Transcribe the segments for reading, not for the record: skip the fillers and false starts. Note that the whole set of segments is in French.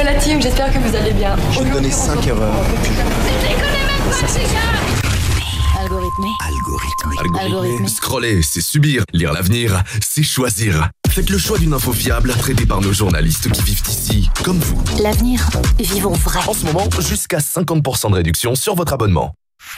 la team, j'espère que vous allez bien. Je vais donner 5 erreurs. Algorithmé. Scroller, c'est subir. Lire l'avenir, c'est choisir. Faites le choix d'une info fiable, traitée par nos journalistes qui vivent ici, comme vous. L'avenir, vivons vrai. En ce moment, jusqu'à 50% de réduction sur votre abonnement.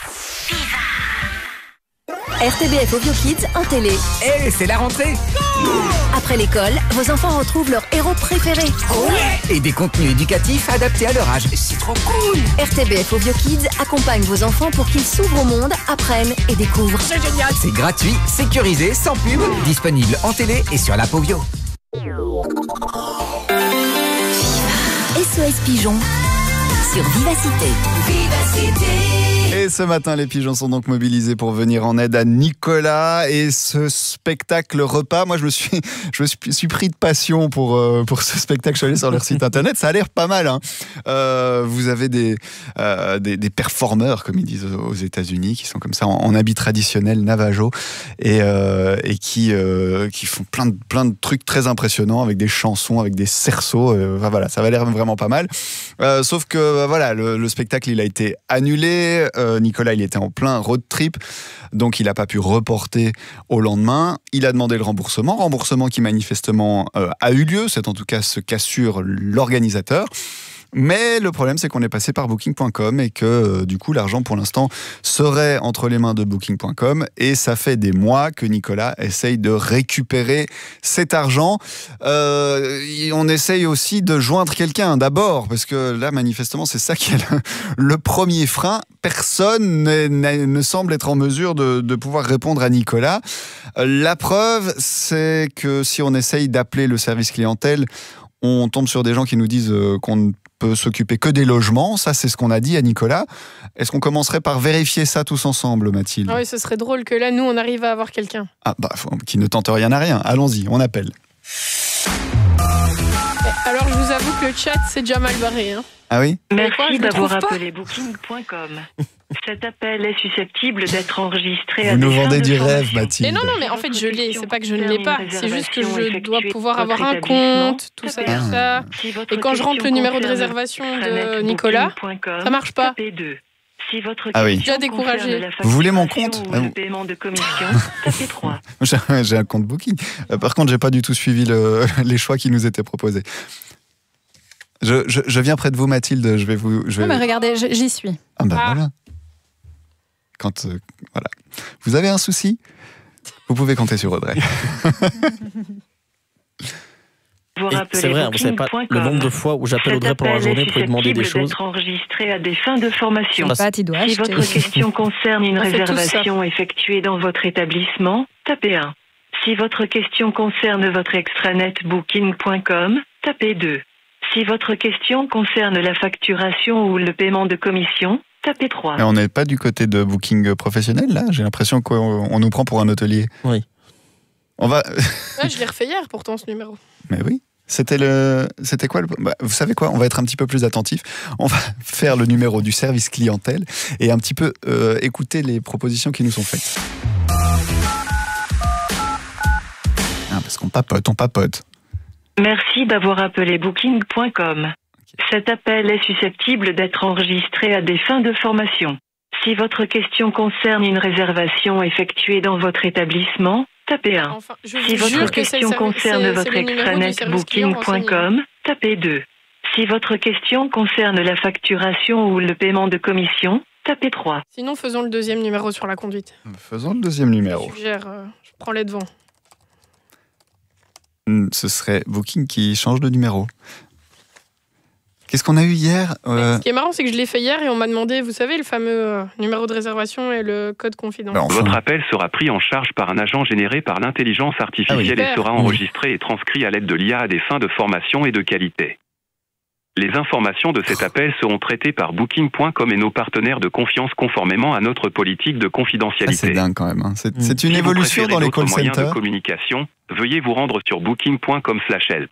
RTBF Ovio Kids en télé. C'est la rentrée. Après l'école, vos enfants retrouvent leur héros préféré. Et des contenus éducatifs adaptés à leur âge. C'est trop cool. RTBF Ovio Kids accompagne vos enfants pour qu'ils s'ouvrent au monde, apprennent et découvrent. C'est génial. C'est gratuit, sécurisé, sans pub. Disponible en télé et sur l'app Ovio. SOS Pigeon sur Vivacité. Et ce matin, les pigeons sont donc mobilisés pour venir en aide à Nicolas. Et ce spectacle repas, moi je me suis pris de passion pour ce spectacle. Je suis allé sur leur site internet, ça a l'air pas mal. Hein. Vous avez des performeurs, comme ils disent aux États-Unis, qui sont comme ça en habit traditionnel navajo et qui font plein de trucs très impressionnants avec des chansons, avec des cerceaux. Voilà, ça va l'air vraiment pas mal. Sauf que voilà, le spectacle il a été annulé. Nicolas, il était en plein road trip, donc il n'a pas pu reporter au lendemain. Il a demandé le remboursement qui manifestement a eu lieu. C'est en tout cas ce qu'assure l'organisateur. Mais le problème, c'est qu'on est passé par Booking.com et que du coup, l'argent pour l'instant serait entre les mains de Booking.com et ça fait des mois que Nicolas essaye de récupérer cet argent. On essaye aussi de joindre quelqu'un d'abord, parce que là, manifestement, c'est ça qui est le premier frein. Personne ne semble être en mesure de pouvoir répondre à Nicolas. La preuve, c'est que si on essaye d'appeler le service clientèle, on tombe sur des gens qui nous disent qu'on ne peut s'occuper que des logements. Ça, c'est ce qu'on a dit à Nicolas. Est-ce qu'on commencerait par vérifier ça tous ensemble, Mathilde ? Oui, ce serait drôle que là, nous, on arrive à avoir quelqu'un. Ah, qui ne tente rien à rien. Allons-y, on appelle. Alors, je vous avoue que le chat, c'est déjà mal barré. Hein. Ah oui ? Merci d'avoir appelé Booking.com. Cet appel est susceptible d'être enregistré à Vous nous vendez du formation. rêve, Mathilde. Mais non, mais en fait, je l'ai. C'est pas que je ne l'ai pas. C'est juste que je dois pouvoir avoir un compte, tout ça, tout ça. Et quand je rentre le numéro de réservation de Nicolas, ça marche pas. Si votre Ah oui. Déjà découragé. Vous voulez mon compte ? Le paiement de commission, tapez 3. J'ai un compte Booking. Par contre, j'ai pas du tout suivi les choix qui nous étaient proposés. Je viens près de vous, Mathilde. Je vais vous. Non, mais regardez, j'y suis. Ah voilà. Quand voilà, vous avez un souci, vous pouvez compter sur Audrey. C'est vrai, vous savez pas le nombre de fois où j'appelle Audrey pour la journée pour lui demander des choses. Enregistré à des fins de formation. Si votre question concerne une réservation effectuée dans votre établissement, tapez 1. Si votre question concerne votre extranet booking.com, tapez 2. Si votre question concerne la facturation ou le paiement de commission, tapez 3. Mais on n'est pas du côté de Booking professionnel, là ? J'ai l'impression qu'on nous prend pour un hôtelier. Oui. On va... Ouais, je l'ai refait hier, pourtant, ce numéro. Mais oui. C'était quoi vous savez quoi ? On va être un petit peu plus attentif. On va faire le numéro du service clientèle et un petit peu écouter les propositions qui nous sont faites. Parce qu'on papote. Merci d'avoir appelé Booking.com. Cet appel est susceptible d'être enregistré à des fins de formation. Si votre question concerne une réservation effectuée dans votre établissement, tapez 1. Enfin, si votre question concerne votre extranet booking.com, tapez 2. Si votre question concerne la facturation ou le paiement de commission, tapez 3. Sinon, faisons le deuxième numéro sur la conduite. Faisons le deuxième numéro. Je suggère, je prends les devants. Ce serait Booking qui change de numéro. Qu'est-ce qu'on a eu hier Ce qui est marrant, c'est que je l'ai fait hier et on m'a demandé, vous savez, le fameux numéro de réservation et le code confidentiel. Votre appel sera pris en charge par un agent généré par l'intelligence artificielle et sera enregistré et transcrit à l'aide de l'IA à des fins de formation et de qualité. Les informations de cet appel seront traitées par Booking.com et nos partenaires de confiance conformément à notre politique de confidentialité. C'est dingue quand même. Hein. C'est une évolution dans les call moyens centers. de communication, veuillez vous rendre sur booking.com/help.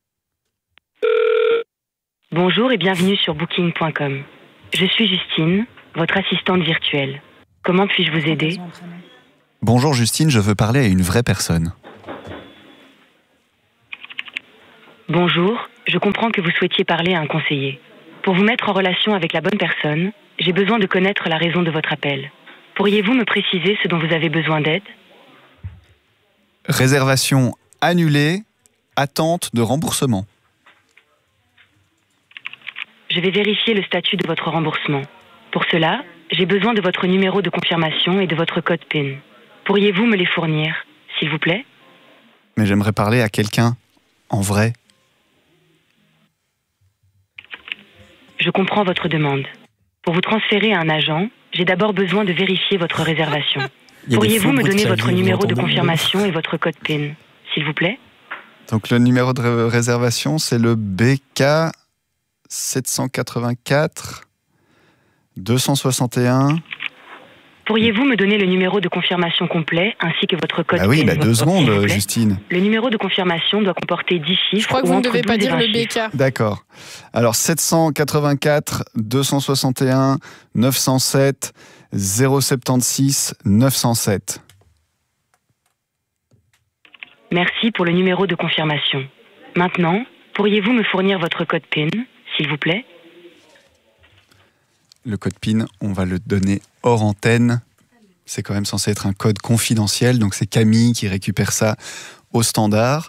Bonjour et bienvenue sur Booking.com. Je suis Justine, votre assistante virtuelle. Comment puis-je vous aider ? Bonjour Justine, je veux parler à une vraie personne. Bonjour, Je comprends que vous souhaitiez parler à un conseiller. Pour vous mettre en relation avec la bonne personne, j'ai besoin de connaître la raison de votre appel. Pourriez-vous me préciser ce dont vous avez besoin d'aide ? Réservation annulée, attente de remboursement. Je vais vérifier le statut de votre remboursement. Pour cela, j'ai besoin de votre numéro de confirmation et de votre code PIN. Pourriez-vous me les fournir, s'il vous plaît ? Mais j'aimerais parler à quelqu'un, en vrai. Je comprends votre demande. Pour vous transférer à un agent, j'ai d'abord besoin de vérifier votre réservation. Pourriez-vous me donner votre numéro de confirmation et votre code PIN, s'il vous plaît ? Donc le numéro de réservation, c'est le BK 784 261. Pourriez-vous me donner le numéro de confirmation complet ainsi que votre code PIN ? Oui, 2 secondes, Justine. Le numéro de confirmation doit comporter 10 chiffres. Je crois que vous ne devez pas dire le BK. D'accord. Alors 784 261 907 076 907. Merci pour le numéro de confirmation. Maintenant, pourriez-vous me fournir votre code PIN, s'il vous plaît ? Le code PIN, on va le donner hors antenne. C'est quand même censé être un code confidentiel, donc c'est Camille qui récupère ça au standard.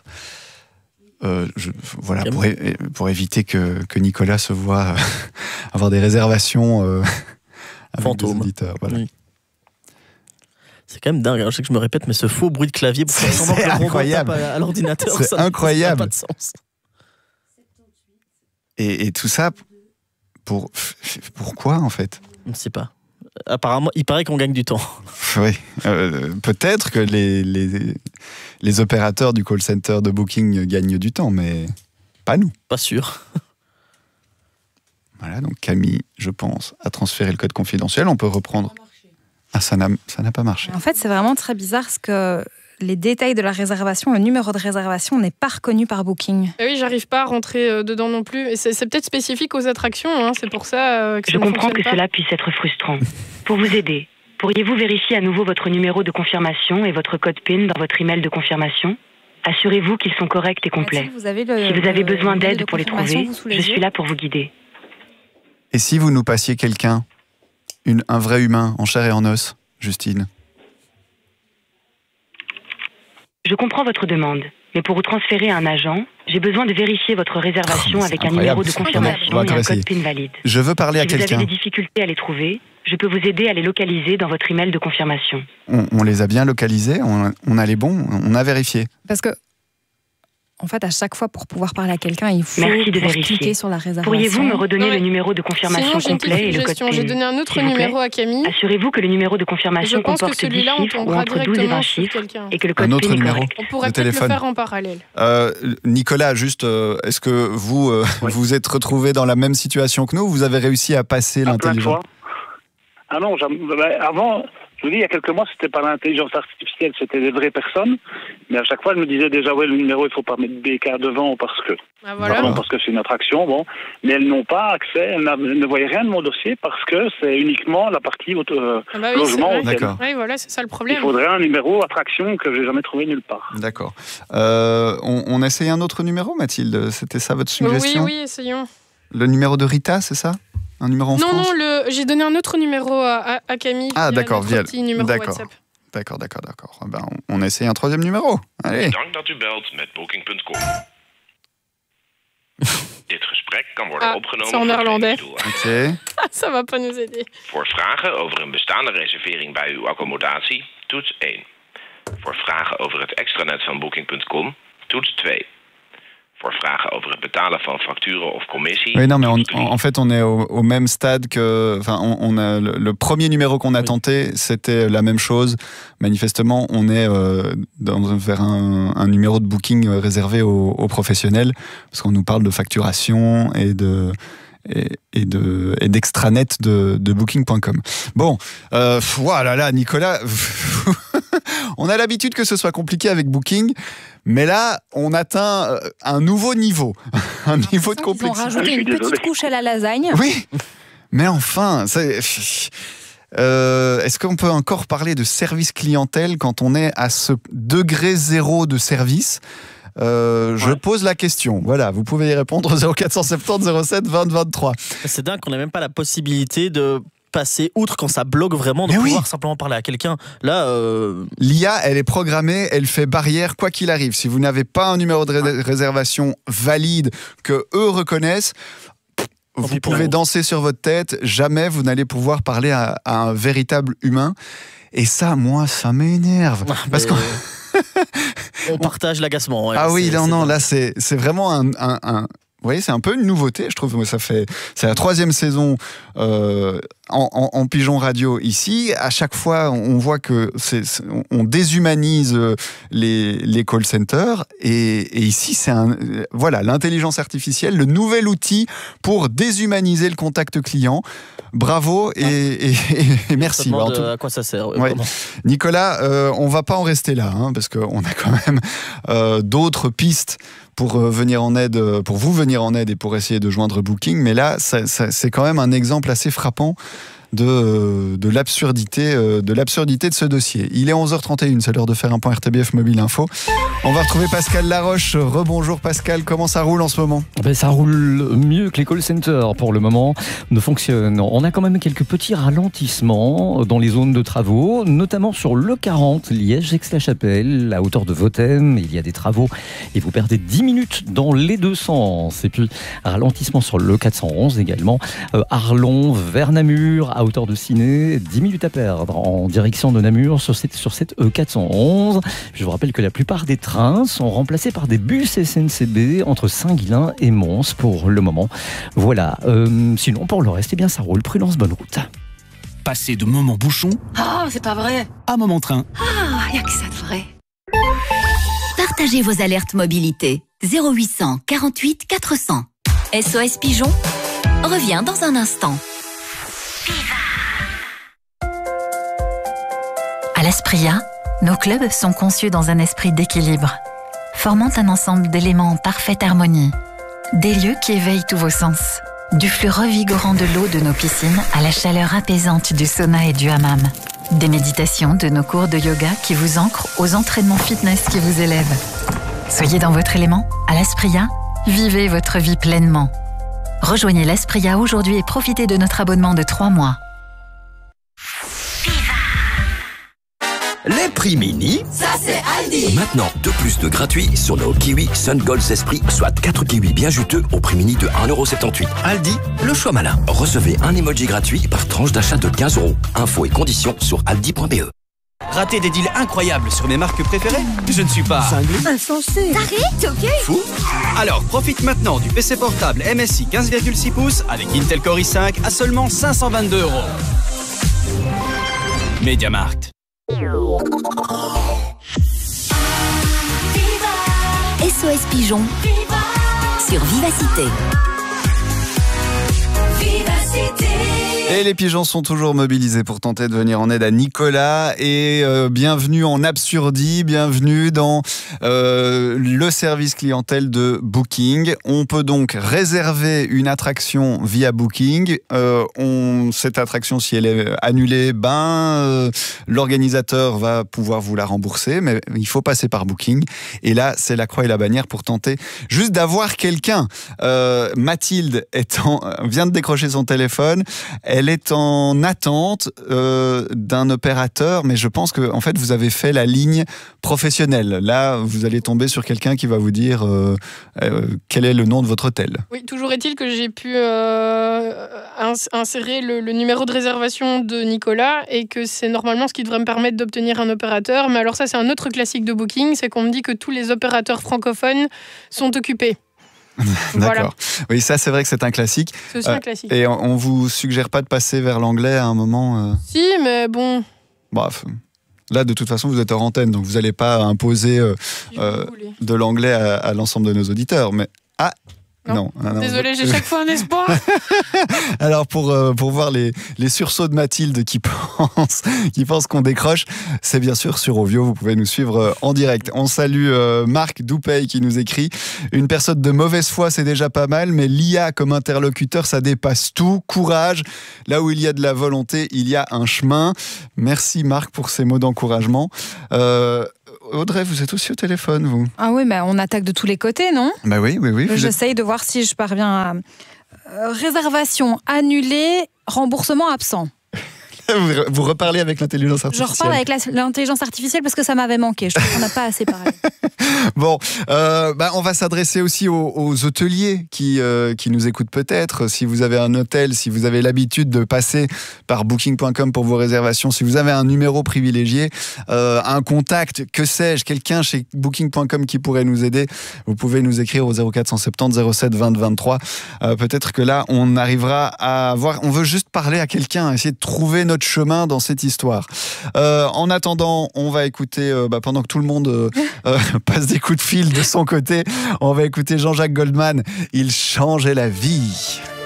Voilà, pour éviter que Nicolas se voit avoir des réservations avec des auditeurs. Voilà. Oui. C'est quand même dingue, hein. Je sais que je me répète, mais ce faux bruit de clavier pour c'est incroyable. À l'ordinateur, c'est incroyable. Ça n'a pas de sens. Et tout ça, pourquoi en fait ? Je ne sais pas. Apparemment, il paraît qu'on gagne du temps. Oui, peut-être que les opérateurs du call center de Booking gagnent du temps, mais pas nous. Pas sûr. Voilà, donc Camille, je pense, a transféré le code confidentiel. On peut reprendre. Ah, ça n'a pas marché. En fait, c'est vraiment très bizarre parce que les détails de la réservation, le numéro de réservation n'est pas reconnu par Booking. Et oui, j'arrive pas à rentrer dedans non plus. Et c'est peut-être spécifique aux attractions, hein. C'est pour ça que ça Je comprends que pas. cela puisse être frustrant. Pour vous aider, pourriez-vous vérifier à nouveau votre numéro de confirmation et votre code PIN dans votre email de confirmation ? Assurez-vous qu'ils sont corrects et complets. Si vous avez besoin d'aide pour les trouver, je suis là pour vous guider. Et si vous nous passiez quelqu'un, un vrai humain en chair et en os, Justine ? Je comprends votre demande, mais pour vous transférer à un agent, j'ai besoin de vérifier votre réservation avec un numéro de confirmation et un code PIN valide. Je veux parler à quelqu'un. Si vous avez des difficultés à les trouver, je peux vous aider à les localiser dans votre email de confirmation. On les a bien localisés, on a les bons, on a vérifié. Parce que, en fait, à chaque fois, pour pouvoir parler à quelqu'un, il faut cliquer sur la réservation. Pourriez-vous me redonner le numéro de confirmation complet et le code PIN ? J'ai donné un autre numéro à Camille. Assurez-vous que le numéro de confirmation comporte 10 chiffres ou entre 12 et 20 chiffres et que le code PIN est correct. On pourrait peut-être le faire en parallèle. Nicolas, juste, est-ce que vous vous êtes retrouvé dans la même situation que nous ? Vous avez réussi à passer l'intelligence ? Ah non, avant... Je vous dis, il y a quelques mois, c'était pas l'intelligence artificielle, c'était des vraies personnes. Mais à chaque fois, elle me disait déjà, le numéro, il faut pas mettre BK devant parce que... Ah, voilà. Pardon, parce que c'est une attraction, bon. Mais elles n'ont pas accès, elles ne voyaient rien de mon dossier parce que c'est uniquement la partie logement. D'accord. Oui, voilà, c'est ça le problème. Il faudrait un numéro attraction que j'ai jamais trouvé nulle part. D'accord. On essaye un autre numéro, Mathilde ? C'était ça votre suggestion ? Oui, essayons. Le numéro de Rita, c'est ça ? Un numéro en France ? Non, j'ai donné un autre numéro à Camille. Ah, d'accord, via le petit numéro WhatsApp. D'accord. Ben, on essaye un troisième numéro. Allez. Dank dat u belt met Booking.com. Dit gesprek kan worden opgenomen c'est en néerlandais. Ok. Ça va pas nous aider. Voor vragen over een bestaande reservering bij uw accommodatie, toets 1. Voor vragen over het extranet van Booking.com, toets 2. Pour vragen over het betalen van facturen of commissie. Oui, non, mais en fait, on est au même stade que... Enfin, on a le premier numéro qu'on a tenté, c'était la même chose. Manifestement, on est vers un numéro de booking réservé aux professionnels, parce qu'on nous parle de facturation et d'extranet de Booking.com. Bon, voilà, Nicolas, on a l'habitude que ce soit compliqué avec Booking, mais là, on atteint un nouveau niveau, un niveau de complexité. Ils ont rajouté une petite couche à la lasagne. Oui, mais enfin, est-ce qu'on peut encore parler de service clientèle quand on est à ce degré zéro de service ? Je pose la question. Voilà, vous pouvez y répondre au 0470 07 20 23. C'est dingue qu'on n'ait même pas la possibilité de passer outre quand ça bloque vraiment, de pouvoir simplement parler à quelqu'un. Là, l'IA, elle est programmée, elle fait barrière quoi qu'il arrive. Si vous n'avez pas un numéro de réservation valide que eux reconnaissent, vous pouvez danser sur votre tête, jamais vous n'allez pouvoir parler à un véritable humain. Et ça, moi, ça m'énerve. Parce qu'on on partage l'agacement. Ouais, là, c'est vraiment un vous voyez, c'est un peu une nouveauté, je trouve. C'est la 3e saison en Pigeon Radio ici. À chaque fois, on voit que on déshumanise les call centers. Et ici, c'est l'intelligence artificielle, le nouvel outil pour déshumaniser le contact client. Bravo et merci. À quoi ça sert Nicolas, on va pas en rester là, parce qu'on a quand même d'autres pistes pour venir en aide, pour vous venir en aide et pour essayer de joindre Booking. Mais là, c'est quand même un exemple assez frappant de l'absurdité de ce dossier. Il est 11h31, c'est l'heure de faire un point RTBF Mobile Info. On va retrouver Pascal Laroche. Rebonjour Pascal, comment ça roule en ce moment ? Ça roule mieux que les call centers pour le moment ne fonctionnent. On a quand même quelques petits ralentissements dans les zones de travaux, notamment sur l'E40 Liège-Aix-la-Chapelle, à hauteur de Vothem. Il y a des travaux et vous perdez 10 minutes dans les deux sens. Et puis ralentissement sur l'E411 également, Arlon vers Namur, à hauteur de Ciné, 10 minutes à perdre en direction de Namur sur cette E411. Je vous rappelle que la plupart des trains sont remplacés par des bus SNCB entre Saint-Guilain et Mons pour le moment. Voilà. Sinon, pour le reste, ça roule. Prudence, bonne route. Passer de moment bouchon c'est pas vrai. à moment train. Y a que ça de vrai. Partagez vos alertes mobilité. 0800 48 400. SOS Pigeon revient dans un instant. À l'Aspria, nos clubs sont conçus dans un esprit d'équilibre, formant un ensemble d'éléments en parfaite harmonie. Des lieux qui éveillent tous vos sens. Du flux revigorant de l'eau de nos piscines à la chaleur apaisante du sauna et du hammam. Des méditations de nos cours de yoga qui vous ancrent aux entraînements fitness qui vous élèvent. Soyez dans votre élément, à l'Aspria, vivez votre vie pleinement. Rejoignez l'Aspria aujourd'hui et profitez de notre abonnement de 3 mois. Les prix mini, ça c'est Aldi. Maintenant, 2+2 gratuits sur nos kiwis Sun Gold Esprit, soit 4 kiwis bien juteux au prix mini de 1,78€. Aldi, le choix malin. Recevez un emoji gratuit par tranche d'achat de 15€. Infos et conditions sur aldi.be. Rater des deals incroyables sur mes marques préférées ? Je ne suis pas cinglé, insensé, taré, ok, fou. Alors profite maintenant du PC portable MSI 15,6 pouces avec Intel Core i5 à seulement 522€. MediaMarkt. SOS Pigeon sur Vivacité. Et les pigeons sont toujours mobilisés pour tenter de venir en aide à Nicolas. Et bienvenue en Absurdie, bienvenue dans le service clientèle de Booking. On peut donc réserver une attraction via Booking. Cette attraction, si elle est annulée, l'organisateur va pouvoir vous la rembourser, mais il faut passer par Booking. Et là, c'est la croix et la bannière pour tenter juste d'avoir quelqu'un. Mathilde vient de décrocher son téléphone. Elle est en attente d'un opérateur, mais je pense que en fait, vous avez fait la ligne professionnelle. Là, vous allez tomber sur quelqu'un qui va vous dire quel est le nom de votre hôtel. Oui, toujours est-il que j'ai pu insérer le numéro de réservation de Nicolas et que c'est normalement ce qui devrait me permettre d'obtenir un opérateur. Mais alors ça, c'est un autre classique de Booking, c'est qu'on me dit que tous les opérateurs francophones sont occupés. D'accord. Voilà. Oui, ça c'est vrai que c'est un classique. C'est aussi un classique. Et on vous suggère pas de passer vers l'anglais à un moment Si, mais bon. Bref. Là, de toute façon, vous êtes hors antenne, donc vous n'allez pas imposer de l'anglais à l'ensemble de nos auditeurs. Mais non. Désolé, j'ai chaque fois un espoir. Alors, pour voir les sursauts de Mathilde qui pense qu'on décroche, c'est bien sûr sur Ovio, vous pouvez nous suivre en direct. On salue Marc Doupey qui nous écrit « Une personne de mauvaise foi, c'est déjà pas mal, mais l'IA comme interlocuteur, ça dépasse tout. Courage. Là où il y a de la volonté, il y a un chemin. » Merci Marc pour ces mots d'encouragement. Audrey, vous êtes aussi au téléphone, vous? Ah oui, mais on attaque de tous les côtés, non? Bah oui. J'essaye de voir si je parviens à... réservation annulée, remboursement absent. Vous reparlez avec l'intelligence artificielle. Je reparle avec l'intelligence artificielle parce que ça m'avait manqué. Je trouve qu'on n'a pas assez parlé. Bon, on va s'adresser aussi aux hôteliers qui nous écoutent peut-être. Si vous avez un hôtel, si vous avez l'habitude de passer par booking.com pour vos réservations, si vous avez un numéro privilégié, un contact, que sais-je, quelqu'un chez booking.com qui pourrait nous aider, vous pouvez nous écrire au 0470 07 20 23. Peut-être que là, on arrivera à voir. On veut juste parler à quelqu'un, essayer de trouver notre chemin dans cette histoire. En attendant, on va écouter, pendant que tout le monde passe des coups de fil de son côté, on va écouter Jean-Jacques Goldman. Il changeait la vie.